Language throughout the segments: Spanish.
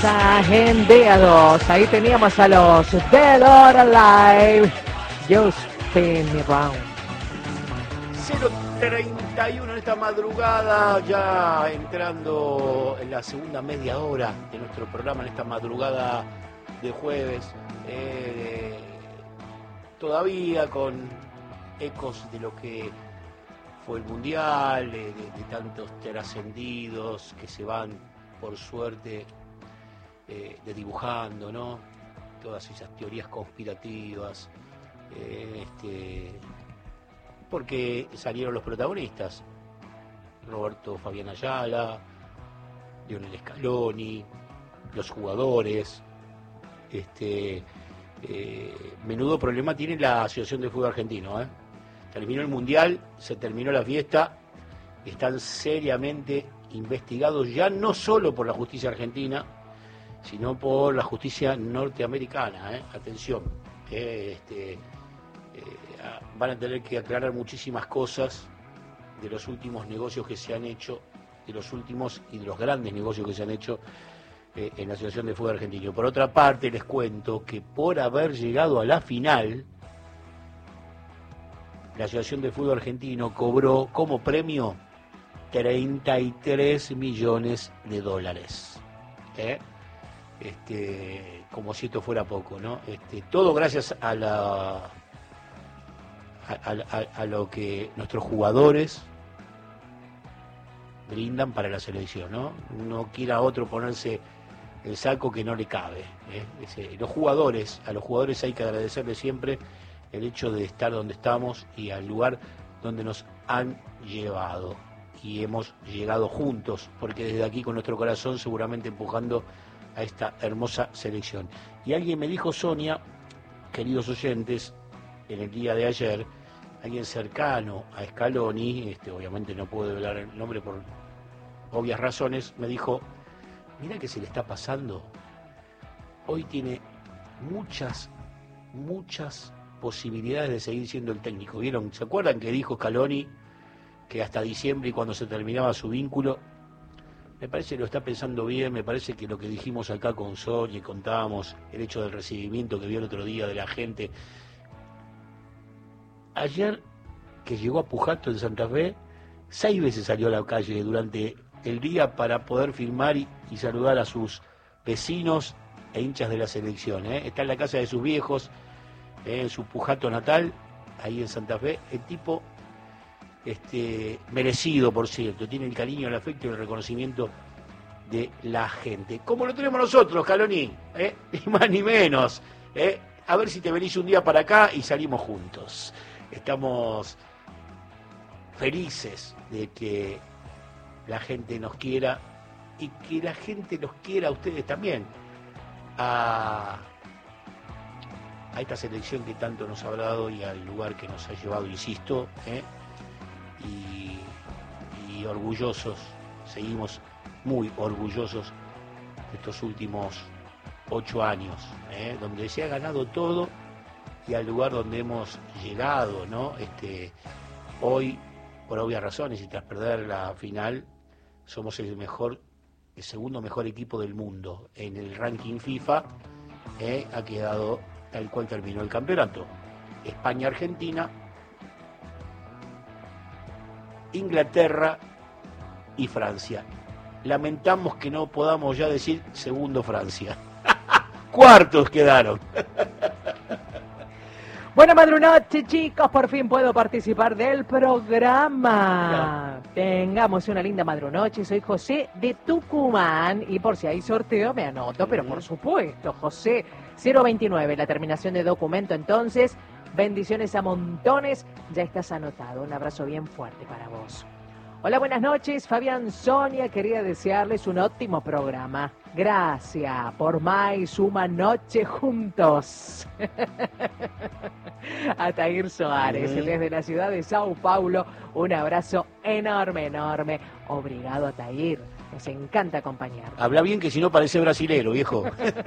Agendeados, ahí teníamos a los Dead or Alive, Just Spin Me Round. 0:31 en esta madrugada, ya entrando en la segunda media hora de nuestro programa, en esta madrugada de jueves, todavía con ecos de lo que fue el Mundial, de tantos trascendidos que se van, por suerte, dibujando, ¿no? Todas esas teorías conspirativas, porque salieron los protagonistas: Roberto Fabián Ayala, Lionel Scaloni, los jugadores. Menudo problema tiene la Asociación de Fútbol Argentino, Terminó el Mundial, se terminó la fiesta, están seriamente investigados ya no solo por la justicia argentina, sino por la justicia norteamericana, Atención, van a tener que aclarar muchísimas cosas de los últimos negocios que se han hecho, de los últimos y de los grandes negocios que se han hecho en la Asociación de Fútbol Argentino. Por otra parte, les cuento que por haber llegado a la final, la Asociación de Fútbol Argentino cobró como premio $33 millones. Como si esto fuera poco, ¿no? Todo gracias a lo que nuestros jugadores brindan para la selección, ¿no? No quiera otro ponerse el saco que no le cabe, a los jugadores hay que agradecerles siempre el hecho de estar donde estamos y al lugar donde nos han llevado, y hemos llegado juntos, porque desde aquí con nuestro corazón seguramente empujando a esta hermosa selección. Y alguien me dijo, Sonia, queridos oyentes, en el día de ayer, alguien cercano a Scaloni, obviamente no puedo hablar el nombre por obvias razones, me dijo: mira que se le está pasando, hoy tiene muchas posibilidades de seguir siendo el técnico. ¿Vieron? ¿Se acuerdan que dijo Scaloni que hasta diciembre, y cuando se terminaba su vínculo? Me parece que lo está pensando bien, me parece que lo que dijimos acá con Sonia y contábamos, el hecho del recibimiento que vio el otro día de la gente. Ayer, que llegó a Pujato en Santa Fe, 6 veces salió a la calle durante el día para poder firmar y saludar a sus vecinos e hinchas de la selección. Está en la casa de sus viejos, en su Pujato natal, ahí en Santa Fe. El tipo, merecido, por cierto, tiene el cariño, el afecto y el reconocimiento de la gente, como lo tenemos nosotros, Scaloni, ni más ni menos. A ver si te venís un día para acá y salimos juntos. Estamos felices de que la gente nos quiera y que la gente los quiera a ustedes también, a esta selección que tanto nos ha dado y al lugar que nos ha llevado, insisto, y orgullosos, seguimos muy orgullosos de estos últimos 8 años, donde se ha ganado todo y al lugar donde hemos llegado, ¿no? Hoy, por obvias razones y tras perder la final, somos el segundo mejor equipo del mundo. En el ranking FIFA ha quedado tal cual terminó el campeonato: España, Argentina, Inglaterra y Francia. Lamentamos que no podamos ya decir segundo Francia. Cuartos quedaron. Buena madrugada, chicos, por fin puedo participar del programa. No. Tengamos una linda madrunoche. Soy José de Tucumán y por si hay sorteo me anoto, pero por supuesto, José 029, la terminación de documento. Entonces, bendiciones a montones, ya estás anotado. Un abrazo bien fuerte para vos. Hola, buenas noches, Fabián, Sonia, quería desearles un óptimo programa. Gracias por más una noche juntos. Atair Soares, desde la ciudad de Sao Paulo, un abrazo enorme, enorme. Obrigado, Atair, nos encanta acompañar. Habla bien, que si no parece brasilero, viejo.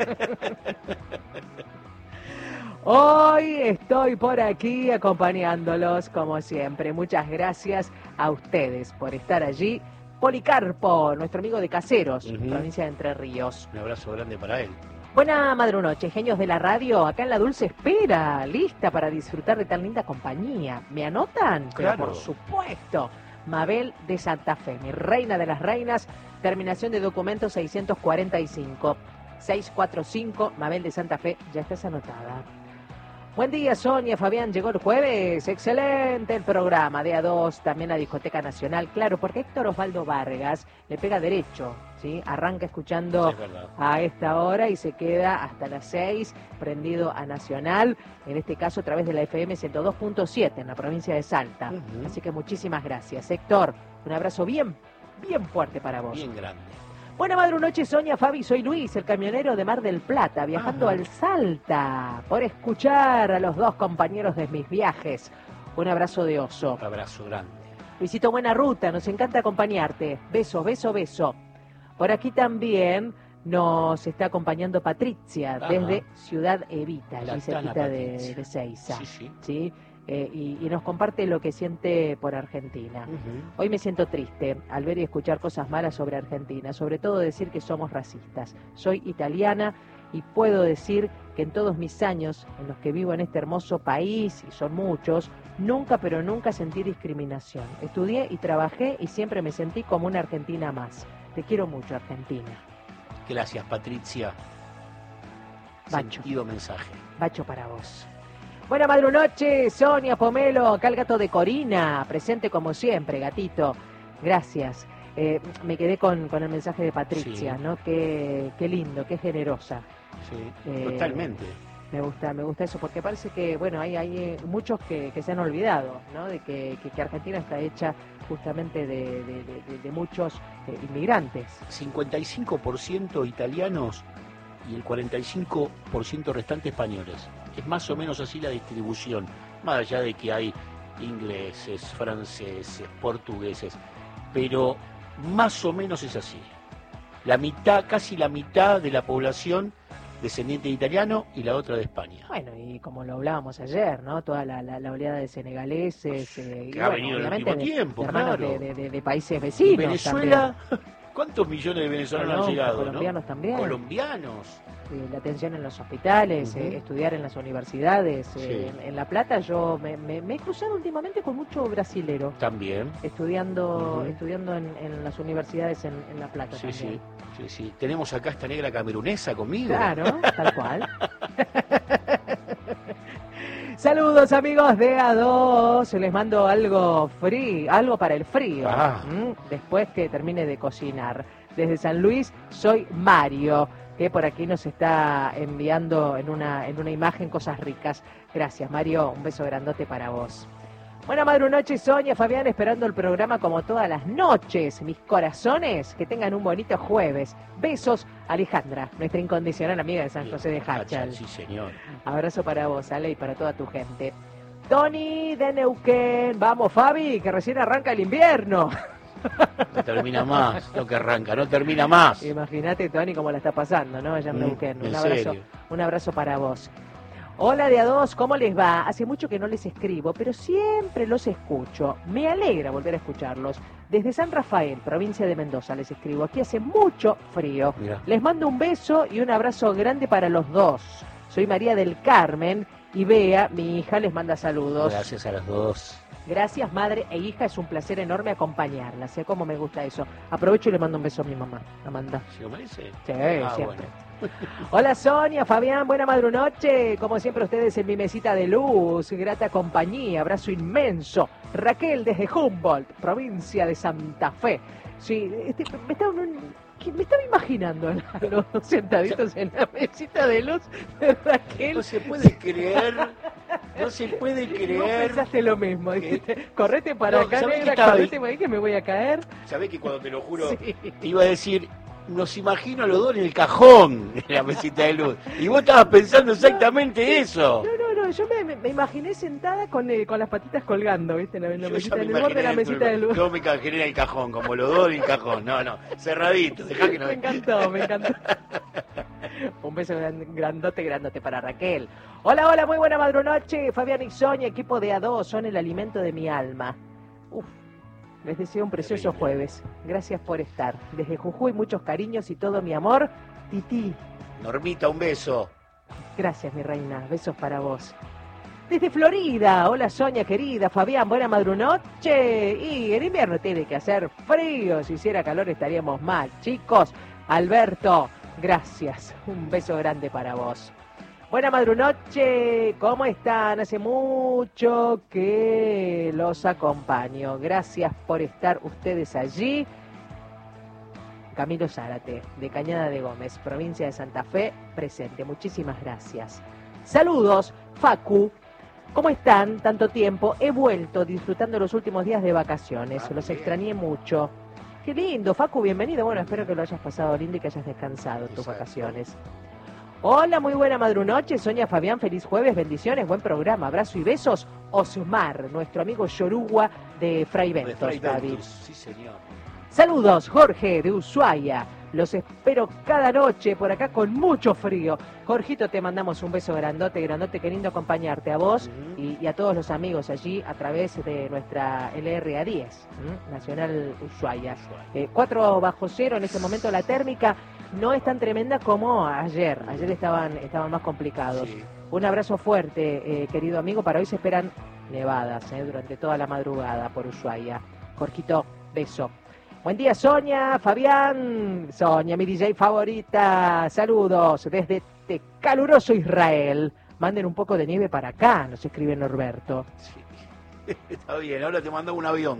Hoy estoy por aquí acompañándolos como siempre. Muchas gracias a ustedes por estar allí Policarpo, nuestro amigo de Caseros, Ujú. provincia de Entre Ríos. Un abrazo grande para él. Buena madrunoche, genios de la radio, acá en la dulce espera, lista para disfrutar de tan linda compañía. ¿Me anotan? Pero Claro. por supuesto. Mabel de Santa Fe, mi reina de las reinas, terminación de documento 645. 645, Mabel de Santa Fe, ya estás anotada. Buen día, Sonia, Fabián, llegó el jueves, excelente el programa, de A2, también la Discoteca Nacional, claro, porque Héctor Osvaldo Vargas le pega derecho, ¿sí? Arranca escuchando Es verdad. a esta hora y se queda hasta las 6 prendido a Nacional, en este caso a través de la FM 102.7 en la provincia de Salta. Ujú. Así que muchísimas gracias, Héctor, un abrazo bien fuerte para vos. Bien grande. Buena madrunoche, Sonia, Fabi, soy Luis, el camionero de Mar del Plata, viajando Ajá. al Salta, por escuchar a los dos compañeros de mis viajes. Un abrazo de oso. Un abrazo grande. Luisito, buena ruta, nos encanta acompañarte. Beso, beso, beso. Por aquí también nos está acompañando Patricia, Ajá. desde Ciudad Evita, La allí Tana cerquita Patricia. de Seiza. Sí, sí. ¿Sí? Y nos comparte lo que siente por Argentina. Ujú. Hoy me siento triste al ver y escuchar cosas malas sobre Argentina, sobre todo decir que somos racistas. Soy italiana y puedo decir que en todos mis años en los que vivo en este hermoso país, y son muchos, nunca pero nunca sentí discriminación. Estudié y trabajé y siempre me sentí como una argentina más. Te quiero mucho, Argentina. Gracias, Patricia. Bacho. Sentido mensaje. Bacho para vos. Buena madrunoche, Sonia Pomelo, acá el gato de Corina, presente como siempre, gatito. Gracias. Me quedé con el mensaje de Patricia, Sí. ¿no? Qué lindo, qué generosa. Sí, Eh, totalmente. Me gusta eso, porque parece que, bueno, hay muchos que se han olvidado, ¿no? De que Argentina está hecha justamente de muchos inmigrantes. 55% italianos y el 45% restante españoles. Es más o menos así la distribución, más allá de que hay ingleses, franceses, portugueses, pero más o menos es así. La mitad, casi la mitad de la población descendiente de italiano y la otra de España. Bueno, y como lo hablábamos ayer, ¿no? Toda la oleada de senegaleses, Que ha venido en el obviamente último tiempo, de hermanos claro. de países Y vecinos. Venezuela, ¿cuántos millones de venezolanos han Colom- llegado? colombianos ¿no? también. Colombianos. La atención en los hospitales, Ujú. Estudiar en las universidades. Sí. En La Plata yo me he cruzado últimamente con mucho brasilero, También. estudiando Ujú. en las universidades en La Plata Sí, también. sí. Tenemos acá esta negra camerunesa conmigo. Claro, tal cual. Saludos amigos de A2, les mando algo para el frío, Ah. después que termine de cocinar. Desde San Luis soy Mario, que por aquí nos está enviando en una imagen cosas ricas. Gracias Mario, un beso grandote para vos. Buena madrunoche, Sonia, Fabián, esperando el programa como todas las noches. Mis corazones, que tengan un bonito jueves. Besos, Alejandra, nuestra incondicional amiga de San José de Hachal. Sí, señor. Abrazo para vos, Ale, y para toda tu gente. Tony de Neuquén, vamos Fabi, que recién arranca el invierno. No termina más, no que arranca, no termina más. Imagínate, Tony, cómo la está pasando, ¿no? Allá en Neuquén. ¿En serio? Un abrazo para vos. Hola de A2, ¿cómo les va? Hace mucho que no les escribo, pero siempre los escucho. Me alegra volver a escucharlos. Desde San Rafael, provincia de Mendoza, les escribo. Aquí hace mucho frío. Mirá. Les mando un beso y un abrazo grande para los dos. Soy María del Carmen y Bea, mi hija, les manda saludos. Gracias a las dos. Gracias, madre e hija, es un placer enorme acompañarlas. Sé cómo me gusta eso. Aprovecho y le mando un beso a mi mamá, Amanda. ¿Se lo merece? Sí, Ah, siempre. bueno. Hola Sonia, Fabián, buena madrunoche. Como siempre ustedes en mi mesita de luz, grata compañía, abrazo inmenso. Raquel desde Humboldt, provincia de Santa Fe. Sí, me estaba imaginando a los dos sentaditos en la mesita de luz de Raquel. No se puede creer, no se puede Y vos creer. pensaste lo mismo, dijiste, correte para No, acá, ¿sabés negra, que estaba correte para ahí que me voy a caer. ¿Sabés que cuando te lo juro, Sí. te iba a decir, nos imagino a los dos en el cajón de la mesita de luz? Y vos estabas pensando exactamente eso. No, yo me imaginé sentada con las patitas colgando, ¿viste? En la Yo mesita, ya en me el borde de la imaginé mesita de luz. Yo me imaginé en el cajón, como los dos en el cajón. No, cerradito, dejá que no. Me encantó. Un beso grandote para Raquel. Hola, muy buena madrunoche. Fabián y Sonia, equipo de A2, son el alimento de mi alma. Uf, Les deseo un precioso Terrible. jueves. Gracias por estar. Desde Jujuy, muchos cariños y todo mi amor. Titi. Normita, un beso. Gracias, mi reina. Besos para vos. Desde Florida. Hola, Sonia, querida. Fabián, buena madrunoche. Y el invierno tiene que hacer frío. Si hiciera calor estaríamos mal. Chicos, Alberto, gracias. Un beso grande para vos. Buena madrunoche, ¿cómo están? Hace mucho que los acompaño. Gracias por estar ustedes allí. Camilo Zárate, de Cañada de Gómez, provincia de Santa Fe, presente. Muchísimas gracias. Saludos, Facu. ¿Cómo están? Tanto tiempo. He vuelto disfrutando los últimos días de vacaciones. Los Bien. extrañé mucho. Qué lindo, Facu, bienvenido. Bueno, espero que lo hayas pasado lindo y que hayas descansado en tus Exacto. vacaciones. Hola, muy buena madrunoche, Sonia, Fabián, feliz jueves, bendiciones, buen programa, abrazo y besos. Osmar, nuestro amigo Yorugua de Fray De Ventos, Fray David. Ventus, sí señor. Saludos, Jorge de Ushuaia. Los espero cada noche por acá con mucho frío. Jorgito, te mandamos un beso grandote, grandote, qué lindo acompañarte a vos y a todos los amigos allí a través de nuestra LRA10, Nacional Ushuaia. 4 bajo cero en este momento la térmica no es tan tremenda como ayer. Ayer estaban más complicados. Sí. Un abrazo fuerte, querido amigo. Para hoy se esperan nevadas durante toda la madrugada por Ushuaia. Jorgito, beso. Buen día, Sonia, Fabián. Sonia, mi DJ favorita. Saludos desde caluroso Israel. Manden un poco de nieve para acá, nos escribe Norberto. Sí. Está bien, ahora te mando un avión.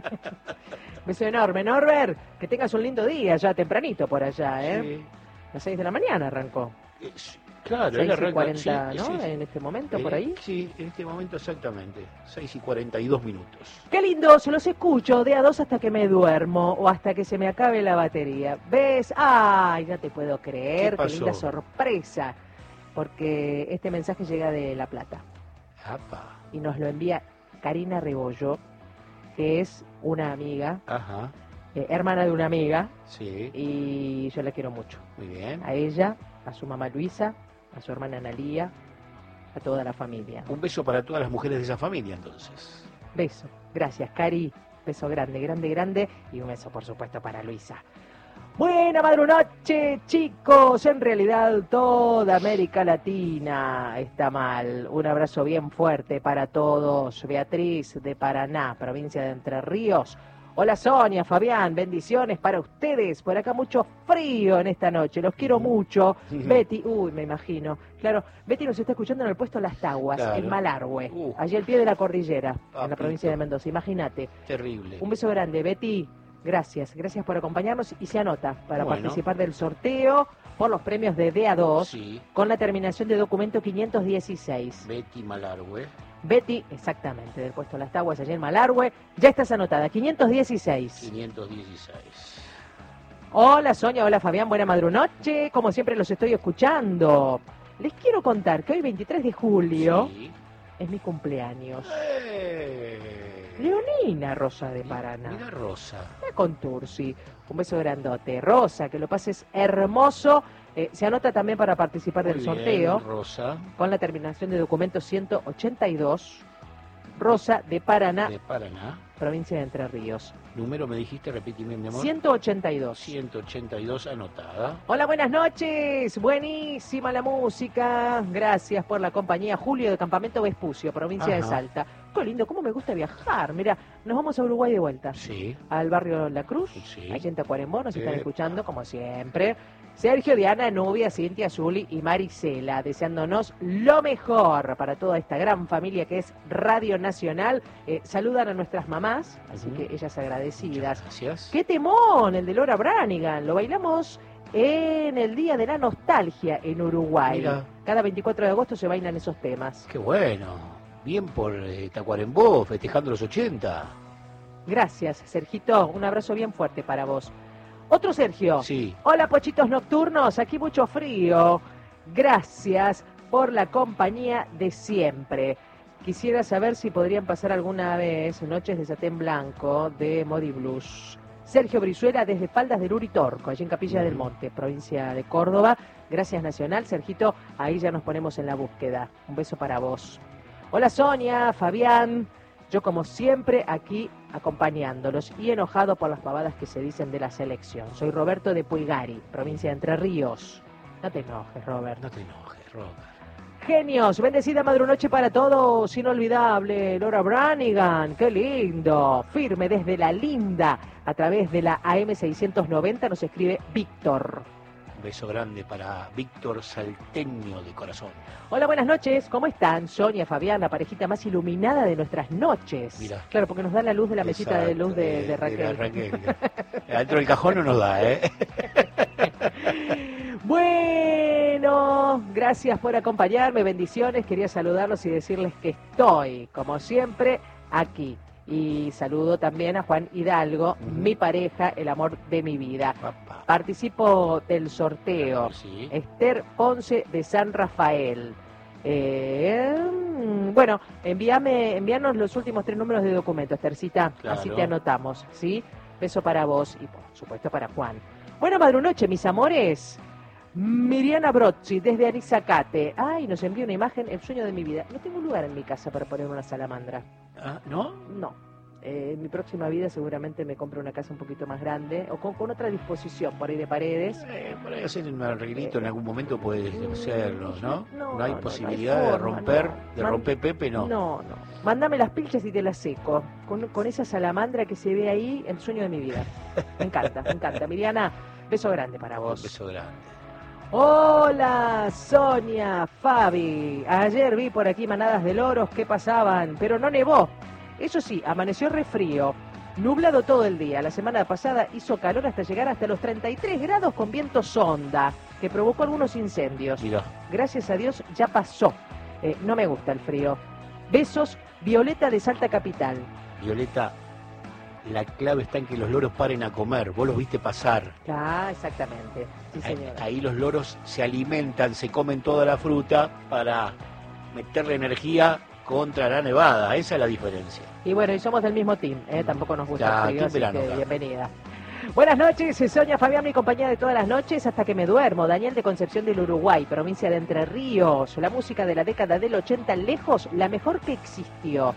Beso enorme, Norbert. Que tengas un lindo día, ya tempranito por allá, ¿eh? Sí. Las 6 de la mañana arrancó. Claro, 6 él y arranca, 40, sí, ¿no? sí, sí. En este momento, por ahí. Sí, en este momento exactamente. 6 y 42 minutos. Qué lindo, se los escucho de a 2 hasta que me duermo o hasta que se me acabe la batería. ¿Ves? Ay, no te puedo creer. ¿Qué pasó? Linda sorpresa. Porque este mensaje llega de La Plata Apa. y nos lo envía Karina Rebollo, que es una amiga, Ajá. hermana de una amiga, Sí, y yo la quiero mucho. muy bien. A ella, a su mamá Luisa, a su hermana Analía, a toda la familia. Un beso para todas las mujeres de esa familia, entonces. Beso. Gracias, Cari. Beso grande, grande, grande. Y un beso, por supuesto, para Luisa. Buena madrunoche, chicos. En realidad, toda América Latina está mal. Un abrazo bien fuerte para todos. Beatriz de Paraná, provincia de Entre Ríos. Hola, Sonia, Fabián. Bendiciones para ustedes. Por acá mucho frío en esta noche. Los quiero mucho. Betty, uy, me imagino. Claro, Betty nos está escuchando en el puesto Las Taguas, Claro. en Malargüe. Uf. Allí al pie de la cordillera, en la Papito. provincia de Mendoza. Imagínate. Terrible. Un beso grande, Betty. Gracias por acompañarnos y se anota para Bueno. participar del sorteo por los premios de DA2 Sí, con la terminación de documento 516. Betty Malargüe. Betty, exactamente, del puesto Las Taguas, allí en Malargüe. Ya estás anotada, 516. 516. Hola Sonia, hola Fabián, buena madrunoche. Como siempre los estoy escuchando. Les quiero contar que hoy 23 de julio Sí. es mi cumpleaños. Eh, Leonina Rosa de Paraná. Mira Rosa. Con Tursi. Un beso grandote. Rosa, que lo pases hermoso. Se anota también para participar del Muy bien, sorteo Rosa con la terminación de documento 182. Rosa de Paraná, de Paraná. provincia de Entre Ríos. Número me dijiste, repíteme, mi amor. 182. 182 anotada. Hola, buenas noches. Buenísima la música. Gracias por la compañía. Julio de Campamento Vespucio, provincia de Ajá. Salta. Qué lindo, cómo me gusta viajar. Mira, nos vamos a Uruguay de vuelta. Sí. Al barrio La Cruz, Sí. allí en Tacuarembó, nos están Epa. escuchando como siempre. Sergio, Diana, Nubia, Cintia, Zuli y Marisela, deseándonos lo mejor para toda esta gran familia que es Radio Nacional. Saludan a nuestras mamás, así Ujú. que ellas agradecidas. Muchas gracias. ¡Qué temón! El de Laura Branigan. Lo bailamos en el Día de la Nostalgia en Uruguay. Mira. Cada 24 de agosto se bailan esos temas. Qué bueno. Bien por Tacuarembó, festejando los 80. Gracias, Sergito. Un abrazo bien fuerte para vos. Otro Sergio. Sí. Hola, pochitos nocturnos. Aquí mucho frío. Gracias por la compañía de siempre. Quisiera saber si podrían pasar alguna vez Noches de Satén Blanco de Modi Blues. Sergio Brizuela desde Faldas del Uritorco, allí en Capilla del Monte, provincia de Córdoba. Gracias, Nacional. Sergito, ahí ya nos ponemos en la búsqueda. Un beso para vos. Hola, Sonia, Fabián. Yo como siempre aquí acompañándolos y enojado por las pavadas que se dicen de la selección. Soy Roberto de Puigari, provincia de Entre Ríos. No te enojes, Robert. No te enojes, Robert. Genios, bendecida madrunoche para todos, inolvidable Laura Branigan, qué lindo, firme desde La Linda, a través de la AM690 nos escribe Víctor. Un beso grande para Víctor Salteño de corazón. Hola, buenas noches, ¿cómo están? Sonia, Fabián, la parejita más iluminada de nuestras noches. Mirá. Claro, porque nos da la luz de la mesita de luz de Raquel. De Raquel. Adentro del cajón no nos da, ¿eh? Bueno, gracias por acompañarme, bendiciones, quería saludarlos y decirles que estoy, como siempre, aquí. Y saludo también a Juan Hidalgo, mi pareja, el amor de mi vida. Papá. Participo del sorteo. Sí. Esther Ponce de San Rafael. Bueno, envíanos los últimos 3 números de documento, Esthercita, Claro. así te anotamos, ¿sí? Beso para vos y por supuesto para Juan. Buena madrunoche, mis amores. Miriana Brozzi, desde Arizacate. Ay, nos envía una imagen, el sueño de mi vida. No tengo lugar en mi casa para poner una salamandra. Ah, ¿no? No. En mi próxima vida seguramente me compro una casa un poquito más grande o con otra disposición por ahí de paredes. Por ahí hacer un arreglito en algún momento puedes hacerlo, ¿no? No hay no posibilidad hay de forma, romper, no. de romper Pepe, no. No. Mándame las pilchas y te las seco. Con esa salamandra que se ve ahí, el sueño de mi vida. Me encanta, me encanta. Miriana, beso grande para Un vos. beso grande. Hola, Sonia, Fabi. Ayer vi por aquí manadas de loros que pasaban, pero no nevó. Eso sí, amaneció refrío. Nublado todo el día. La semana pasada hizo calor hasta llegar hasta los 33 grados con viento sonda, que provocó algunos incendios. Mira, Gracias a Dios ya pasó. No me gusta el frío. Besos, Violeta de Salta Capital. Violeta, la clave está en que los loros paren a comer. Vos los viste pasar. Ah, exactamente. Sí, señora. Ahí los loros se alimentan, se comen toda la fruta para meterle energía contra la nevada. Esa es la diferencia. Y bueno, y somos del mismo team, tampoco nos gusta Ya, el frío, team así verano, que claro. bienvenida. Buenas noches, Sonia Fabián, mi compañía de todas las noches hasta que me duermo. Daniel de Concepción del Uruguay, provincia de Entre Ríos. La música de la década del 80 lejos, la mejor que existió.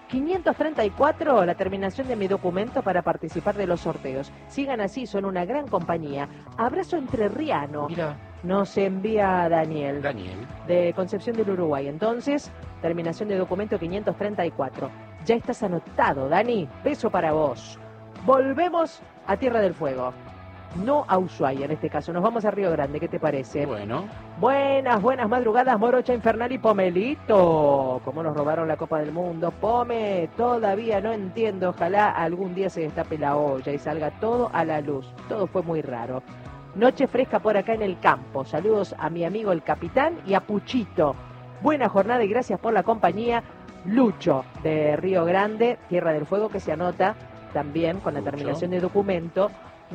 534, la terminación de mi documento para participar de los sorteos. Sigan así, son una gran compañía. Abrazo entrerriano. Mira, Nos envía Daniel de Concepción del Uruguay. Entonces, terminación de documento 534. Ya estás anotado, Dani. Beso para vos. Volvemos a Tierra del Fuego. No a Ushuaia en este caso. Nos vamos a Río Grande. ¿Qué te parece? bueno, Buenas madrugadas, Morocha Infernal y Pomelito. Como nos robaron la Copa del Mundo. Pome, todavía no entiendo. Ojalá algún día se destape la olla y salga todo a la luz. Todo fue muy raro. Noche fresca por acá en el campo. Saludos a mi amigo el capitán y a Puchito. Buena jornada y gracias por la compañía. Lucho de Río Grande, Tierra del Fuego, que se anota también con la Lucho. terminación de documento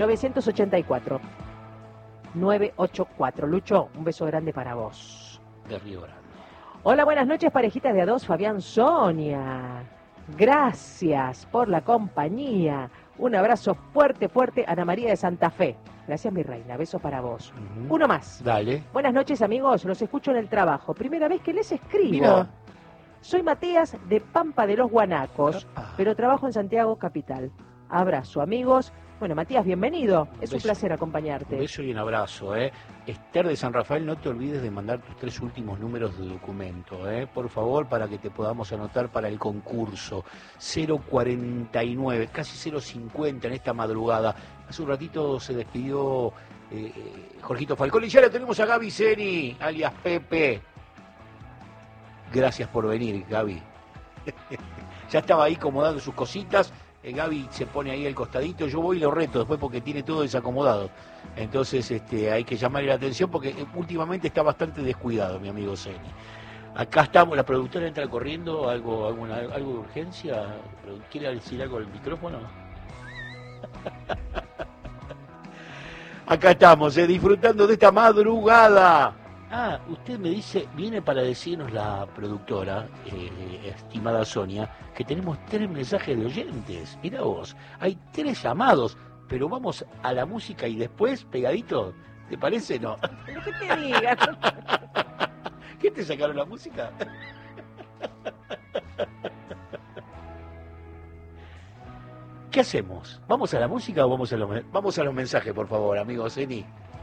984. 984. Lucho, un beso grande para vos. de Río Grande. Hola, buenas noches, parejitas de A2, Fabián, Sonia. Gracias por la compañía. Un abrazo fuerte, Ana María de Santa Fe. Gracias, mi reina. Beso para vos. Ujú. Uno más. Dale. Buenas noches, amigos. Los escucho en el trabajo. Primera vez que les escribo. Mira. Soy Matías de Pampa de los Guanacos, Opa. pero trabajo en Santiago Capital. Abrazo, amigos. Bueno, Matías, bienvenido. Es un Beso. placer Un acompañarte. beso y un abrazo, Esther de San Rafael, no te olvides de mandar tus 3 últimos números de documento, por favor, para que te podamos anotar para el concurso. 049, casi 050 en esta madrugada. Hace un ratito se despidió Jorgito Falcón y ya la tenemos a Gaby Seni, alias Pepe. Gracias por venir, Gaby. Ya estaba ahí acomodando sus cositas. Gaby se pone ahí al costadito, yo voy y lo reto después porque tiene todo desacomodado. Entonces hay que llamarle la atención porque últimamente está bastante descuidado mi amigo Seni. Acá estamos, la productora entra corriendo, algo de urgencia. ¿Quiere decir algo al micrófono? Acá estamos, disfrutando de esta madrugada. Ah, usted me dice, viene para decirnos la productora, estimada Sonia, que tenemos 3 mensajes de oyentes. Mirá vos, hay 3 llamados, pero vamos a la música y después, pegadito, ¿te parece? No. ¿Pero qué te digas? ¿Qué te sacaron la música? ¿qué hacemos? ¿Vamos a la música o vamos a los mensajes, por favor, amigos Zeni?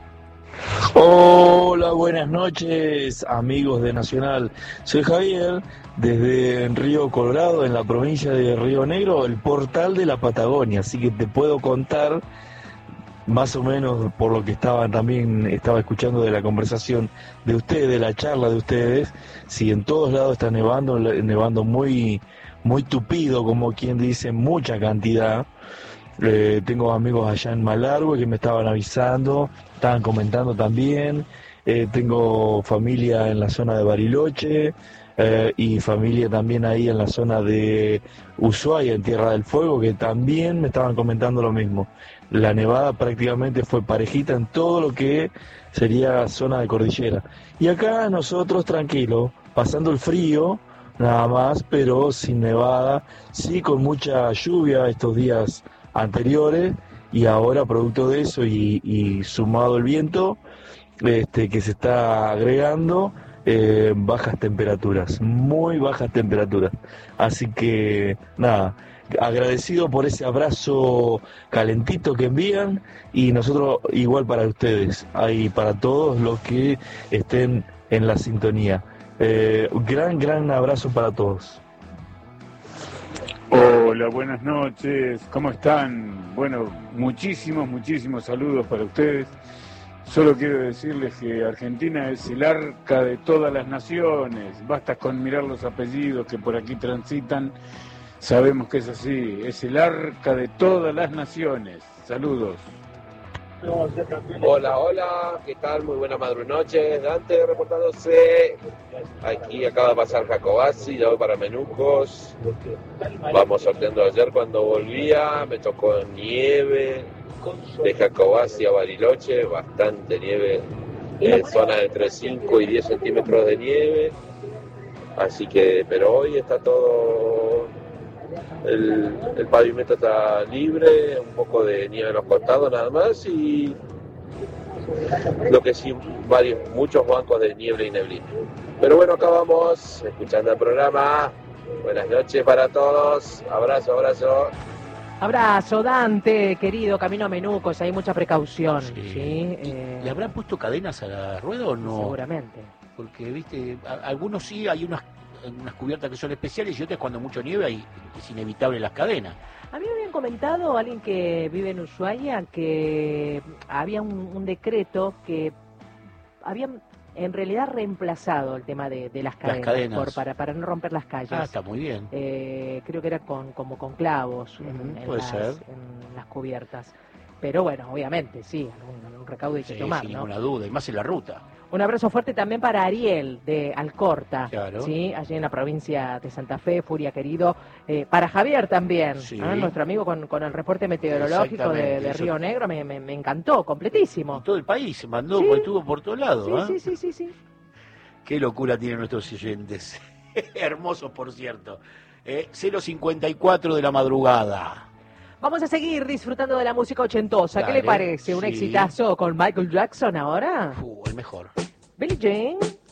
Hola, buenas noches, amigos de Nacional. Soy Javier, desde Río Colorado, en la provincia de Río Negro, el portal de la Patagonia. Así que te puedo contar, más o menos por lo que estaba escuchando de la conversación de ustedes, de la charla de ustedes, si en todos lados está nevando muy, muy tupido, como quien dice, mucha cantidad. Tengo amigos allá en Malargüe que me estaban avisando, estaban comentando también. Tengo familia en la zona de Bariloche y familia también ahí en la zona de Ushuaia, en Tierra del Fuego, que también me estaban comentando lo mismo. La nevada prácticamente fue parejita en todo lo que sería zona de cordillera. Y acá nosotros tranquilos, pasando el frío, nada más, pero sin nevada, sí con mucha lluvia estos días anteriores, y ahora producto de eso y sumado el viento que se está agregando, bajas temperaturas, muy bajas temperaturas. Así que nada, agradecido por ese abrazo calentito que envían, y nosotros igual para ustedes, ahí para todos los que estén en la sintonía. Gran abrazo para todos. Hola, buenas noches, ¿cómo están? Bueno, muchísimos saludos para ustedes. Solo quiero decirles que Argentina es el arca de todas las naciones. Basta con mirar los apellidos que por aquí transitan, sabemos que es así. Es el arca de todas las naciones. Saludos. Hola, ¿qué tal? Muy buena noche. Dante reportándose. Aquí acaba de pasar Jacobasi, ya voy para Menucos. Vamos sorteando ayer cuando volvía, me tocó nieve de Jacobasi a Bariloche, bastante nieve, zona de entre 5 y 10 centímetros de nieve. Así que, pero hoy está todo, el pavimento está libre, un poco de nieve en los costados nada más, y lo que sí, muchos bancos de niebla y neblina. Pero bueno, acá vamos, escuchando el programa. Buenas noches para todos, abrazo. Abrazo, Dante, querido, camino a Menucos, hay mucha precaución. ¿Sí? ¿Le habrán puesto cadenas a la rueda o no? Seguramente. Porque, viste, algunos sí, hay unas cubiertas que son especiales, y otras cuando mucho nieve es inevitable las cadenas. A mí me habían comentado alguien que vive en Ushuaia que había un decreto que habían en realidad reemplazado el tema de las cadenas, para no romper las calles. Ah, está muy bien. Creo que era como con clavos en las cubiertas. Pero bueno, obviamente, sí, algún recaudo hay que tomar, sin ¿no? ninguna duda, y más en la ruta. Un abrazo fuerte también para Ariel de Alcorta, claro. ¿sí? Allí en la provincia de Santa Fe, Furia querido. Para Javier también, sí. Nuestro amigo con el reporte meteorológico de Río Negro, me encantó, completísimo. Y todo el país se mandó, ¿Sí? Porque estuvo por todos lados. Sí. Qué locura tienen nuestros oyentes. Hermosos, por cierto. 0:54 de la madrugada. Vamos a seguir disfrutando de la música ochentosa. Dale, ¿Qué le parece? ¿Un exitazo con Michael Jackson ahora? El mejor. Billie Jean.